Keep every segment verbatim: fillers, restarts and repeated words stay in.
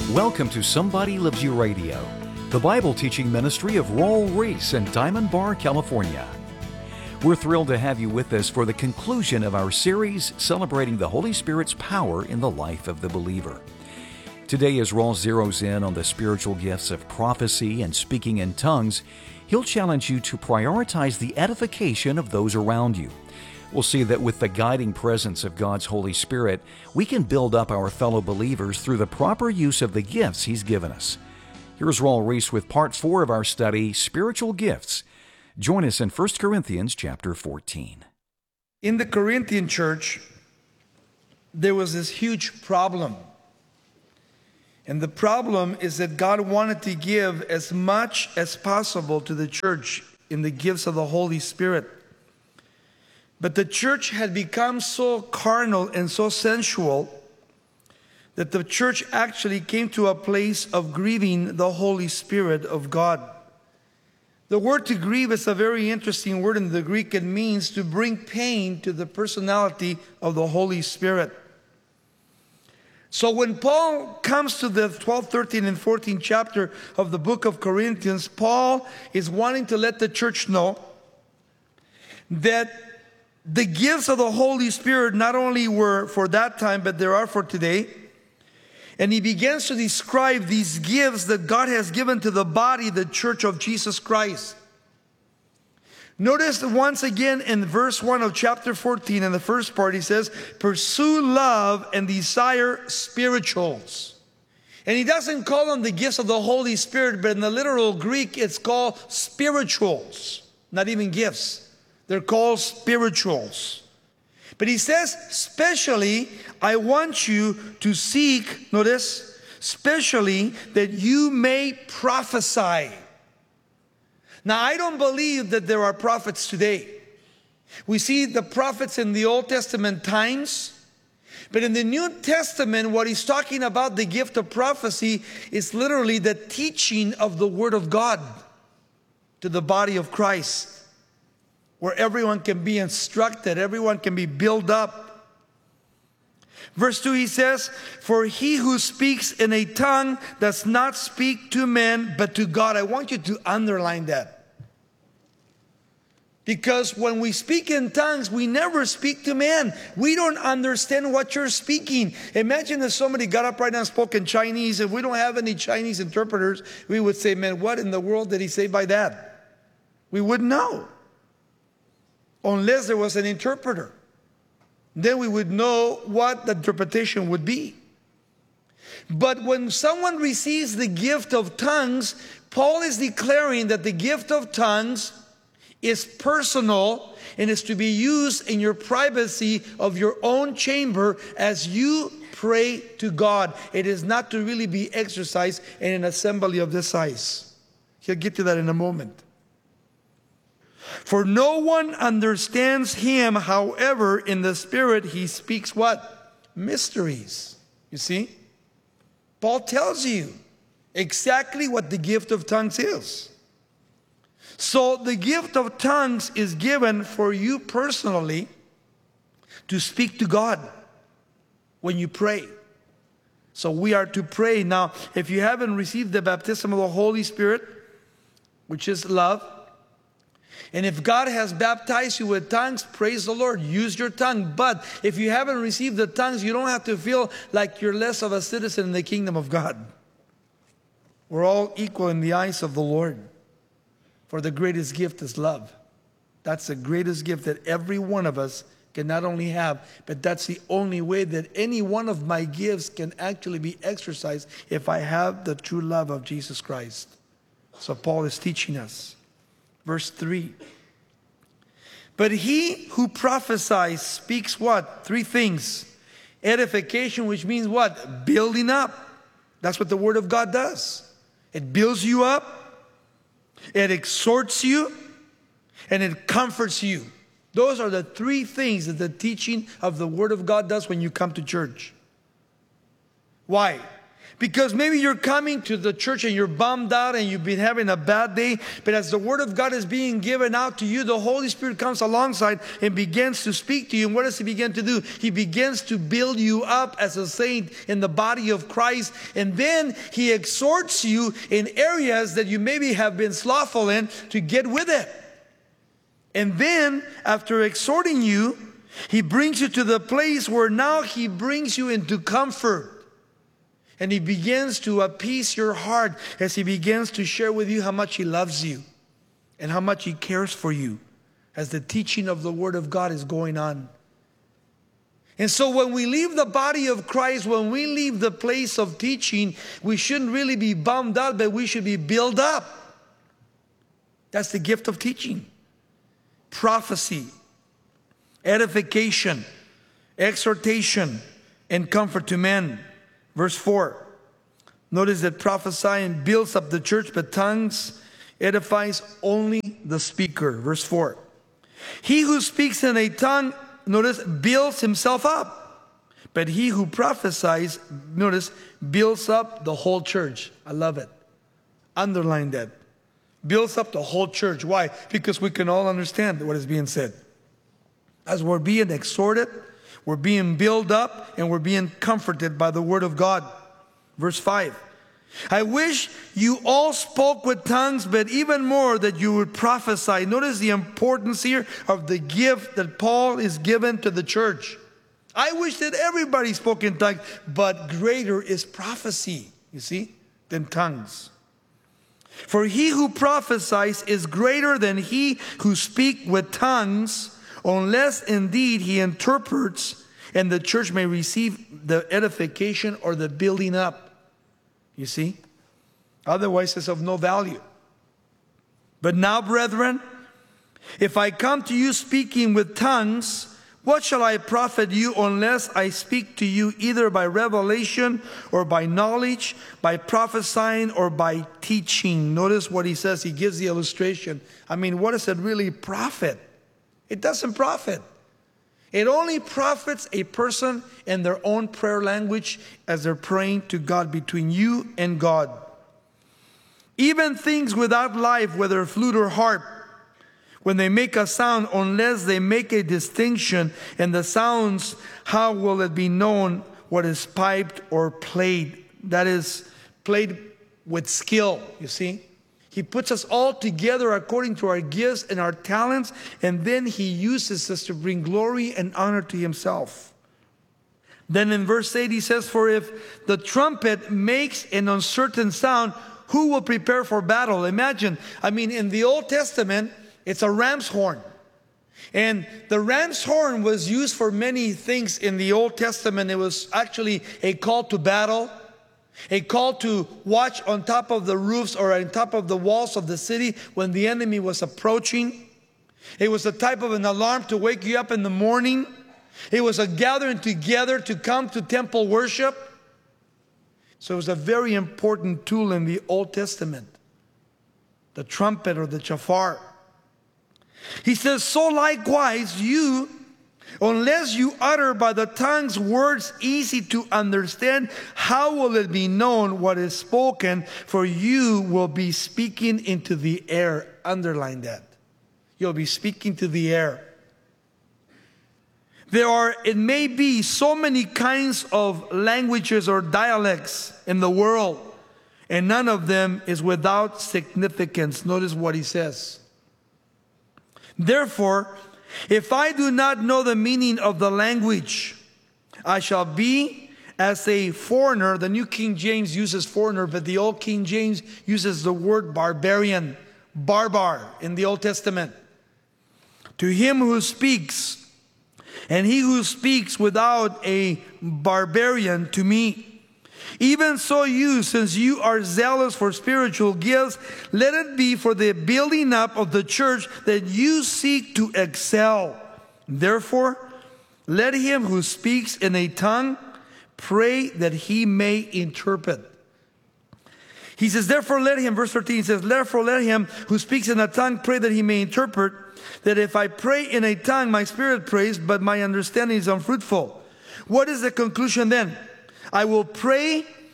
Welcome to Somebody Loves You Radio, the Bible teaching ministry of Raul Ries in Diamond Bar, California. We're thrilled to have you with us for the conclusion of our series celebrating the Holy Spirit's power in the life of the believer. Today, as Raul zeroes in on the spiritual gifts of prophecy and speaking in tongues, he'll challenge you to prioritize the edification of those around you. We'll see that with the guiding presence of God's Holy Spirit, we can build up our fellow believers through the proper use of the gifts He's given us. Here's Raul Ries with part four of our study, Spiritual Gifts. Join us in First Corinthians chapter fourteen. In the Corinthian church, there was this huge problem. And the problem is that God wanted to give as much as possible to the church in the gifts of the Holy Spirit. But the church had become so carnal and so sensual that the church actually came to a place of grieving the Holy Spirit of God. The word to grieve is a very interesting word in the Greek. It means to bring pain to the personality of the Holy Spirit. So when Paul comes to the twelfth, thirteenth, and fourteenth chapter of the book of Corinthians, Paul is wanting to let the church know that the gifts of the Holy Spirit not only were for that time, but there are for today. And he begins to describe these gifts that God has given to the body, the church of Jesus Christ. Notice once again in verse one of chapter fourteen, in the first part, he says, pursue love and desire spirituals. And he doesn't call them the gifts of the Holy Spirit, but in the literal Greek, it's called spirituals, not even gifts. They're called spirituals. But he says, especially, I want you to seek, notice, especially that you may prophesy. Now, I don't believe that there are prophets today. We see the prophets in the Old Testament times. But in the New Testament, what he's talking about, the gift of prophecy, is literally the teaching of the Word of God to the body of Christ, where everyone can be instructed, everyone can be built up. Verse two, he says, for he who speaks in a tongue does not speak to men, but to God. I want you to underline that. Because when we speak in tongues, we never speak to men. We don't understand what you're speaking. Imagine if somebody got up right now and spoke in Chinese. If we don't have any Chinese interpreters, we would say, man, what in the world did he say by that? We wouldn't know. Unless there was an interpreter. Then we would know what the interpretation would be. But when someone receives the gift of tongues, Paul is declaring that the gift of tongues is personal and is to be used in your privacy of your own chamber as you pray to God. It is not to really be exercised in an assembly of this size. He'll get to that in a moment. For no one understands him, however, in the Spirit he speaks what? Mysteries. You see? Paul tells you exactly what the gift of tongues is. So the gift of tongues is given for you personally to speak to God when you pray. So we are to pray. Now, if you haven't received the baptism of the Holy Spirit, which is love, and if God has baptized you with tongues, praise the Lord, use your tongue. But if you haven't received the tongues, you don't have to feel like you're less of a citizen in the kingdom of God. We're all equal in the eyes of the Lord. For the greatest gift is love. That's the greatest gift that every one of us can not only have, but that's the only way that any one of my gifts can actually be exercised if I have the true love of Jesus Christ. So Paul is teaching us. Verse three. But he who prophesies speaks what? Three things. Edification, which means what? Building up. That's what the Word of God does. It builds you up. It exhorts you. And it comforts you. Those are the three things that the teaching of the Word of God does when you come to church. Why? Because maybe you're coming to the church and you're bummed out and you've been having a bad day. But as the Word of God is being given out to you, the Holy Spirit comes alongside and begins to speak to you. And what does He begin to do? He begins to build you up as a saint in the body of Christ. And then He exhorts you in areas that you maybe have been slothful in to get with it. And then, after exhorting you, He brings you to the place where now He brings you into comfort. And He begins to appease your heart as He begins to share with you how much He loves you and how much He cares for you as the teaching of the Word of God is going on. And so when we leave the body of Christ, when we leave the place of teaching, we shouldn't really be bummed out, but we should be built up. That's the gift of teaching. Prophecy, edification, exhortation, and comfort to men. Verse four. Notice that prophesying builds up the church, but tongues edifies only the speaker. Verse four. He who speaks in a tongue, notice, builds himself up. But he who prophesies, notice, builds up the whole church. I love it. Underline that. Builds up the whole church. Why? Because we can all understand what is being said. As we're being exhorted, we're being built up, and we're being comforted by the Word of God. Verse five. I wish you all spoke with tongues, but even more that you would prophesy. Notice the importance here of the gift that Paul is given to the church. I wish that everybody spoke in tongues, but greater is prophecy, you see, than tongues. For he who prophesies is greater than he who speaks with tongues, unless indeed he interprets, and the church may receive the edification or the building up. You see? Otherwise it's of no value. But now, brethren, if I come to you speaking with tongues, what shall I profit you unless I speak to you either by revelation or by knowledge, by prophesying or by teaching? Notice what he says. He gives the illustration. I mean, what does it really profit? It doesn't profit. It only profits a person in their own prayer language as they're praying to God, between you and God. Even things without life, whether flute or harp, when they make a sound, unless they make a distinction in the sounds, how will it be known what is piped or played? That is, played with skill, you see. He puts us all together according to our gifts and our talents, and then He uses us to bring glory and honor to Himself. Then in verse eight He says, for if the trumpet makes an uncertain sound, who will prepare for battle? Imagine, I mean, in the Old Testament, it's a ram's horn. And the ram's horn was used for many things in the Old Testament. It was actually a call to battle, a call to watch on top of the roofs or on top of the walls of the city when the enemy was approaching. It was a type of an alarm to wake you up in the morning. It was a gathering together to come to temple worship. So it was a very important tool in the Old Testament, the trumpet or the shofar. He says, so likewise you, unless you utter by the tongues words easy to understand, how will it be known what is spoken? For you will be speaking into the air. Underline that. You'll be speaking to the air. There are, it may be, so many kinds of languages or dialects in the world, and none of them is without significance. Notice what he says. Therefore, if I do not know the meaning of the language, I shall be as a foreigner. The New King James uses foreigner, but the Old King James uses the word barbarian, barbar in the Old Testament. To him who speaks, and he who speaks without a barbarian to me. Even so you, since you are zealous for spiritual gifts, let it be for the building up of the church that you seek to excel. Therefore, let him who speaks in a tongue pray that he may interpret. He says, therefore let him, verse thirteen says, therefore let him who speaks in a tongue pray that he may interpret. That if I pray in a tongue, my spirit prays, but my understanding is unfruitful. What is the conclusion then? I will pray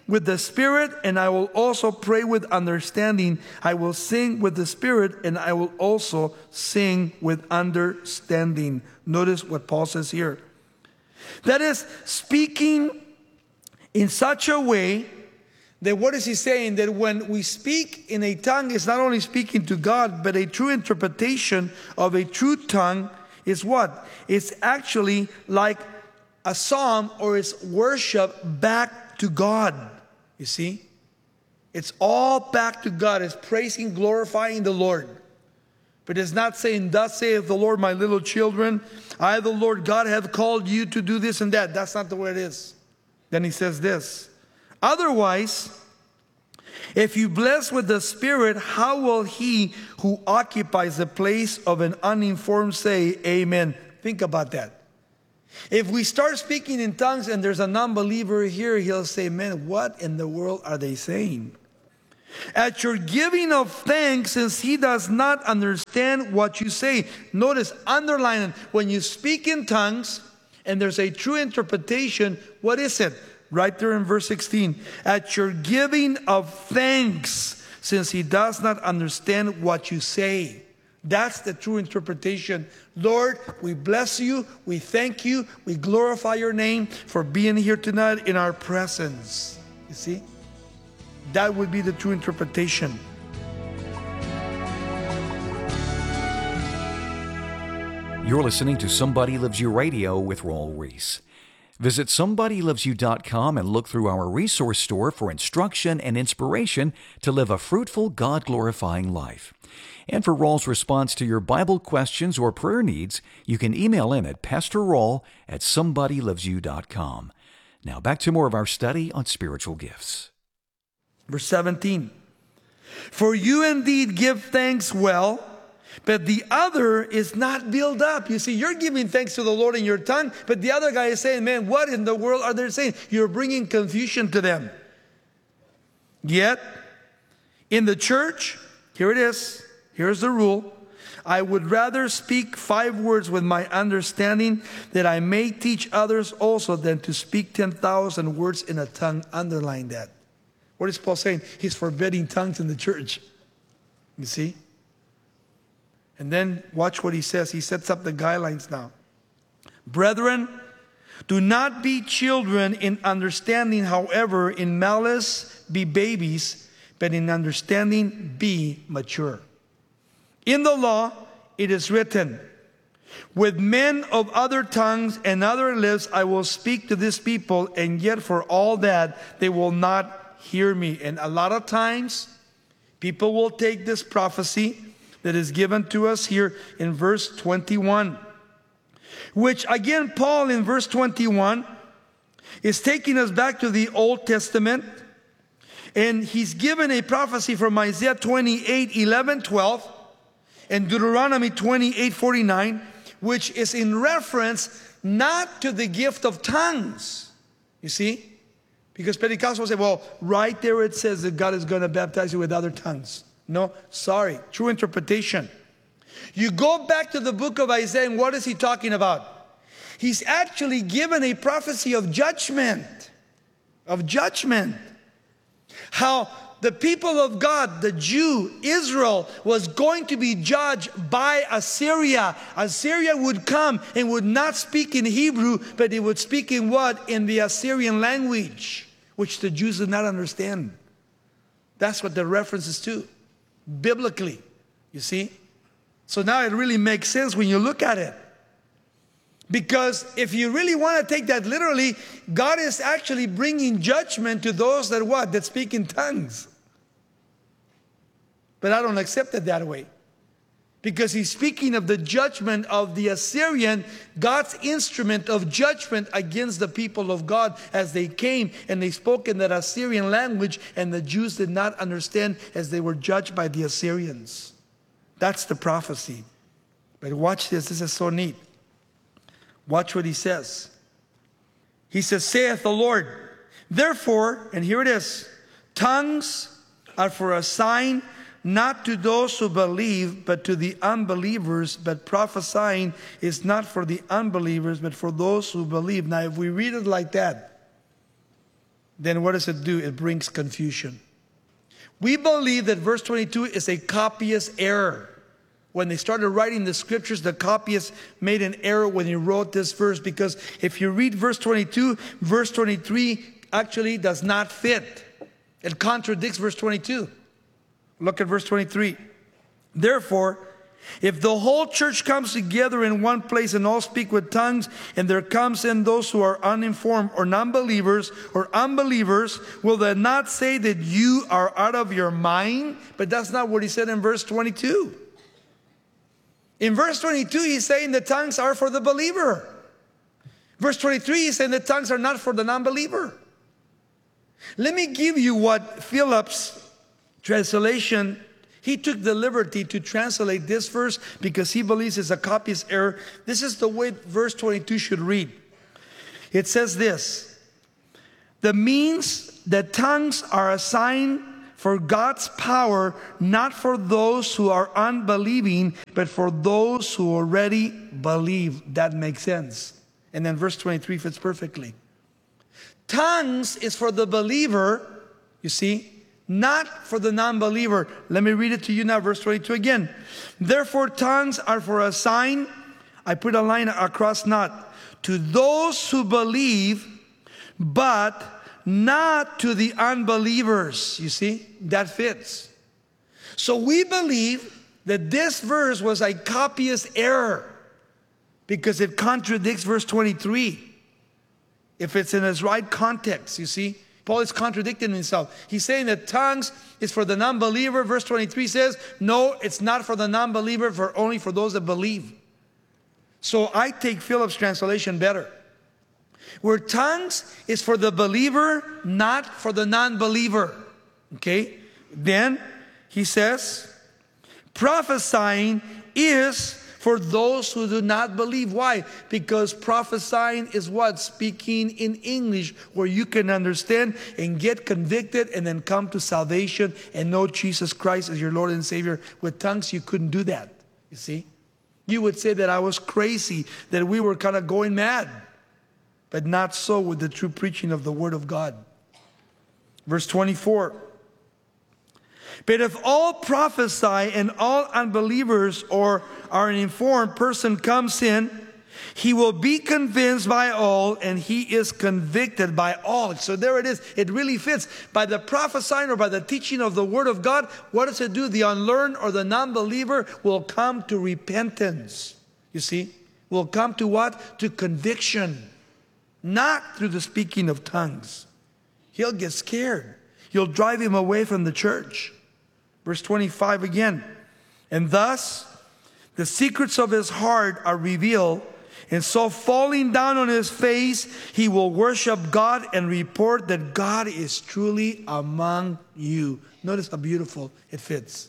with the Spirit, and I will also pray with understanding. I will sing with the Spirit, and I will also sing with understanding. Notice what Paul says here. That is, speaking in such a way that, what is he saying? That when we speak in a tongue, it's not only speaking to God, but a true interpretation of a true tongue is what? It's actually like a psalm, or it's worship back to God. You see? It's all back to God. It's praising, glorifying the Lord. But it's not saying, thus saith the Lord, my little children, I, the Lord God, have called you to do this and that. That's not the way it is. Then he says this. Otherwise, if you bless with the Spirit, how will he who occupies the place of an uninformed say, Amen? Think about that. If we start speaking in tongues and there's a non-believer here, he'll say, man, what in the world are they saying? At your giving of thanks, since he does not understand what you say. Notice, underline it. When you speak in tongues and there's a true interpretation, what is it? Right there in verse sixteen. At your giving of thanks, since he does not understand what you say. That's the true interpretation. Lord, we bless you, we thank you, we glorify your name for being here tonight in our presence. You see? That would be the true interpretation. You're listening to Somebody Loves You Radio with Raul Ries. Visit somebody loves you dot com and look through our resource store for instruction and inspiration to live a fruitful, God-glorifying life. And for Raul's response to your Bible questions or prayer needs, you can email him at pastor raul at somebody loves you dot com. Now back to more of our study on spiritual gifts. Verse seventeen. For you indeed give thanks well, but the other is not built up. You see, you're giving thanks to the Lord in your tongue, but the other guy is saying, man, what in the world are they saying? You're bringing confusion to them. Yet, in the church, here it is. Here's the rule. I would rather speak five words with my understanding that I may teach others also than to speak ten thousand words in a tongue. Underline that. What is Paul saying? He's forbidding tongues in the church. You see? And then watch what he says. He sets up the guidelines now. Brethren, do not be children in understanding, however, in malice be babies, but in understanding be mature. In the law, it is written, with men of other tongues and other lips I will speak to this people, and yet for all that they will not hear me. And a lot of times, people will take this prophecy that is given to us here in verse twenty-one, which again, Paul in verse twenty-one is taking us back to the Old Testament, and he's given a prophecy from Isaiah twenty-eight, eleven, twelve, and Deuteronomy twenty-eight, forty-nine, which is in reference not to the gift of tongues. You see? Because Pentecostals say, well, right there it says that God is going to baptize you with other tongues. No, sorry, true interpretation. You go back to the book of Isaiah, and what is he talking about? He's actually given a prophecy of judgment. Of judgment. How the people of God, the Jew, Israel, was going to be judged by Assyria. Assyria would come and would not speak in Hebrew, but it would speak in what? In the Assyrian language, which the Jews did not understand. That's what the reference is to, biblically, you see? So now it really makes sense when you look at it. Because if you really want to take that literally, God is actually bringing judgment to those that what? That speak in tongues. But I don't accept it that way. Because he's speaking of the judgment of the Assyrian, God's instrument of judgment against the people of God as they came and they spoke in that Assyrian language, and the Jews did not understand as they were judged by the Assyrians. That's the prophecy. But watch this. This is so neat. Watch what he says. He says, saith the Lord, therefore, and here it is, tongues are for a sign, not to those who believe, but to the unbelievers. But prophesying is not for the unbelievers, but for those who believe. Now, if we read it like that, then what does it do? It brings confusion. We believe that verse twenty-two is a copyist error. When they started writing the scriptures, the copyist made an error when he wrote this verse, because if you read verse twenty-two, verse twenty-three actually does not fit. It contradicts verse twenty-two. Look at verse twenty-three. Therefore, if the whole church comes together in one place and all speak with tongues, and there comes in those who are uninformed or non-believers or unbelievers, will they not say that you are out of your mind? But that's not what he said in verse twenty-two. In verse twenty-two, he's saying the tongues are for the believer. Verse twenty-three, he's saying the tongues are not for the non-believer. Let me give you what Phillips' translation, he took the liberty to translate this verse because he believes it's a copyist error. This is the way verse twenty-two should read. It says this: the means that tongues are a sign for God's power, not for those who are unbelieving, but for those who already believe. That makes sense. And then verse twenty-three fits perfectly. Tongues is for the believer, you see, not for the non-believer. Let me read it to you now, verse twenty-two again. Therefore, tongues are for a sign. I put a line across, not to those who believe, but not to the unbelievers. You see, that fits. So we believe that this verse was a copyist error because it contradicts verse twenty-three. If it's in its right context, you see, Paul is contradicting himself. He's saying that tongues is for the non-believer. Verse twenty-three says, no, it's not for the non-believer, for only for those that believe. So I take Phillips' translation better, where tongues is for the believer, not for the non-believer. Okay? Then he says, prophesying is for those who do not believe. Why? Because prophesying is what? Speaking in English, where you can understand and get convicted and then come to salvation and know Jesus Christ as your Lord and Savior. With tongues, you couldn't do that. You see? You would say that I was crazy, that we were kind of going mad. But not so with the true preaching of the Word of God. Verse twenty-four. But if all prophesy and all unbelievers or are an informed person comes in, he will be convinced by all, and he is convicted by all. So there it is. It really fits. By the prophesying or by the teaching of the Word of God, what does it do? The unlearned or the non-believer will come to repentance. You see? Will come to what? To conviction. Not through the speaking of tongues. He'll get scared. You'll drive him away from the church. Verse twenty-five again. And thus, the secrets of his heart are revealed. And so falling down on his face, he will worship God and report that God is truly among you. Notice how beautiful it fits.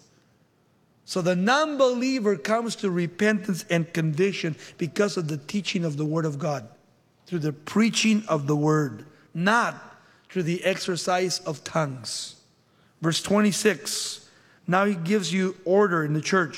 So the non-believer comes to repentance and conviction because of the teaching of the Word of God. Through the preaching of the Word. Not through the exercise of tongues. Verse twenty-six. Now he gives you order in the church.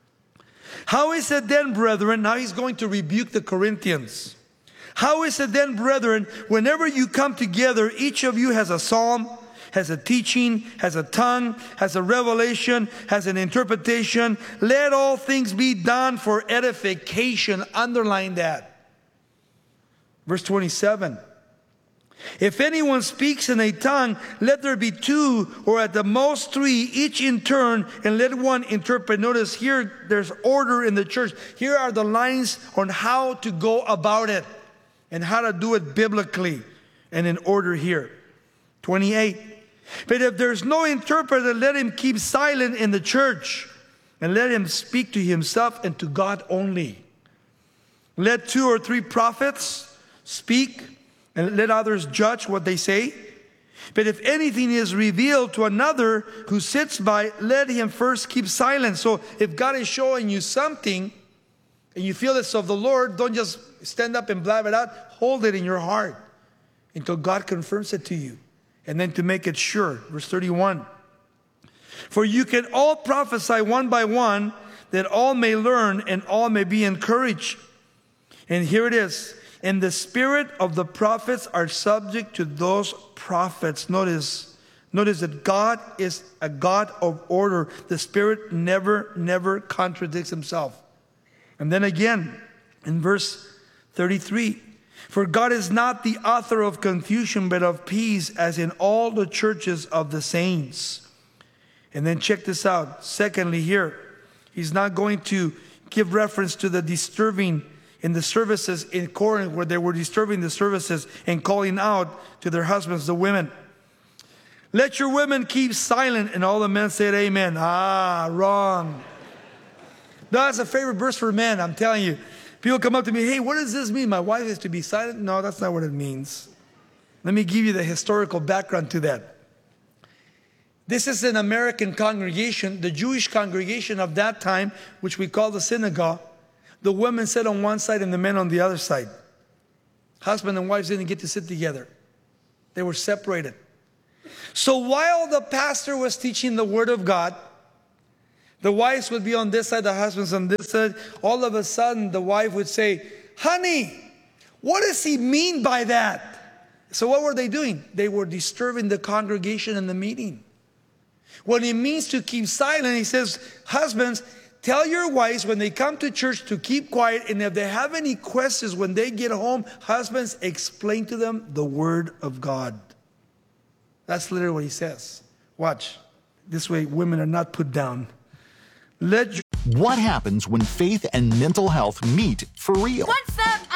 How is it then, brethren? Now he's going to rebuke the Corinthians. How is it then, brethren, whenever you come together, each of you has a psalm, has a teaching, has a tongue, has a revelation, has an interpretation. Let all things be done for edification. Underline that. Verse twenty-seven. If anyone speaks in a tongue, let there be two or at the most three, each in turn, and let one interpret. Notice here, there's order in the church. Here are the lines on how to go about it and how to do it biblically and in order here. twenty-eight. But if there's no interpreter, let him keep silent in the church and let him speak to himself and to God only. Let two or three prophets speak, and let others judge what they say. But if anything is revealed to another who sits by, let him first keep silent. So if God is showing you something and you feel it's of the Lord, don't just stand up and blab it out. Hold it in your heart until God confirms it to you. And then to make it sure. Verse thirty-one. For you can all prophesy one by one, that all may learn and all may be encouraged. And here it is. And the spirit of the prophets are subject to those prophets. Notice, notice that God is a God of order. The Spirit never, never contradicts himself. And then again, in verse thirty-three, for God is not the author of confusion, but of peace, as in all the churches of the saints. And then check this out. Secondly here, he's not going to give reference to the disturbing in the services in Corinth, where they were disturbing the services and calling out to their husbands, the women. Let your women keep silent. And all the men said amen. Ah, wrong. That's a favorite verse for men, I'm telling you. People come up to me, hey, what does this mean? My wife is to be silent? No, that's not what it means. Let me give you the historical background to that. This is an American congregation, the Jewish congregation of that time, which we call the synagogue. The women sat on one side and the men on the other side. Husband and wives didn't get to sit together. They were separated. So while the pastor was teaching the Word of God, the wives would be on this side, the husbands on this side. All of a sudden, the wife would say, honey, what does he mean by that? So what were they doing? They were disturbing the congregation and the meeting. When it means to keep silent, he says, husbands, tell your wives when they come to church to keep quiet, and if they have any questions when they get home, husbands, explain to them the Word of God. That's literally what he says. Watch. This way women are not put down. Let What happens when faith and mental health meet for real? What's up?